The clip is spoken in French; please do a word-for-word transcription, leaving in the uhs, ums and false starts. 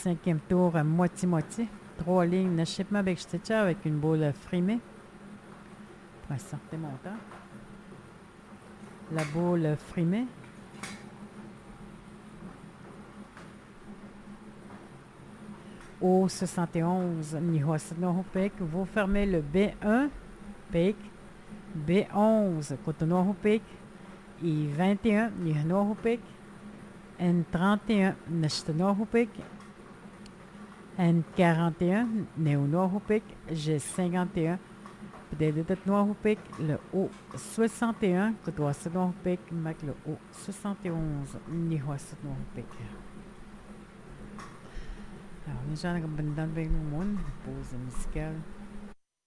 cinquième tour à moitié-moitié. Trois lignes de chipement avec stitcher avec une boule frimée pour un certain montant. La boule frimée. Au soixante et onze, Nihosanohopek, vous fermez le B un, Pek, B onze, Kotonohopek, I vingt et un, Nihanohopek, N trente et un, Neshtanohopek, N quarante et un, Neonohopek, G cinquante et un, Pdedetetnohopek, le O soixante et un, Kotoasanohopek, Mac le O soixante et onze, Nihosanohopek. Alors, les gens qui ont une pause musicale.